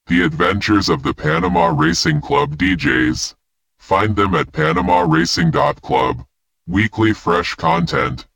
The Adventures of the Panama Racing Club DJs. Find them at panamaracing.club. Weekly fresh content.